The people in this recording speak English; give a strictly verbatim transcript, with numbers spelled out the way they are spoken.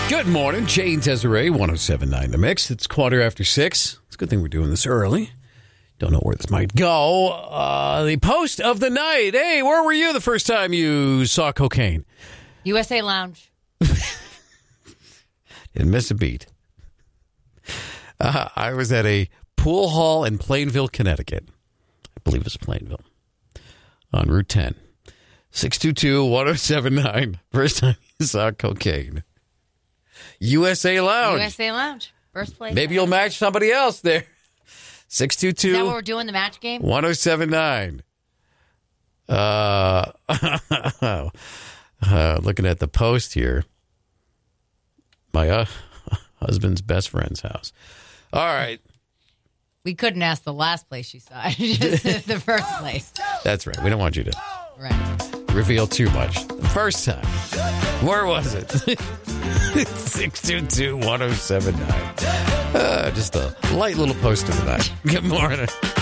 Good morning, Jane Desiree, one oh seven point nine The Mix. It's quarter after six. It's a good thing we're doing this early. Don't know where this might go. Uh, the post of the night. Hey, where were you the first time you saw cocaine? U S A Lounge. Didn't miss a beat. Uh, I was at a pool hall in Plainville, Connecticut. I believe it was Plainville. On Route ten. six two two, one oh seven nine. First time you saw cocaine. U S A Lounge. U S A Lounge. First place. Maybe you'll match somebody else there. six two two. Is that what we're doing, the match game? one oh seven nine. Uh, uh, looking at the post here. My uh, husband's best friend's house. All right. We couldn't ask the last place you saw it. Just the first place. That's right. We don't want you to Right. reveal too much. The first time. Where was it? six two two, one oh seven nine. Uh, just a light little post of the night. Good morning.